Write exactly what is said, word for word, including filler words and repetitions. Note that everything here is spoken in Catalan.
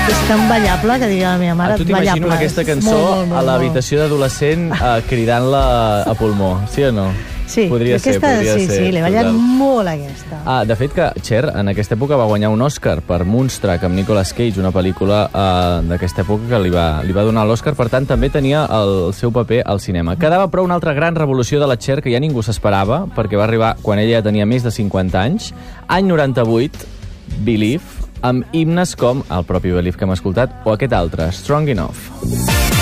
És tan ballable que digui la meva mare, Ah, tu t'imagino ballable. aquesta És cançó molt, molt, molt, a l'habitació d'adolescent eh, cridant-la a pulmó, sí o no? Sí, podria aquesta, ser, podria sí, ser. sí, l'he ballat total. molt aquesta. Ah, de fet que Cher en aquesta època va guanyar un Oscar per Moonstruck amb Nicolas Cage, una pel·lícula eh, d'aquesta època que li va, li va donar l'Oscar, per tant també tenia el seu paper al cinema. Quedava però una altra gran revolució de la Cher que ja ningú s'esperava, perquè va arribar quan ella ja tenia més de cinquanta anys, any noranta-vuit, Believe, amb himnes com el propi Believe que hem escoltat o aquest altre, Strong Enough.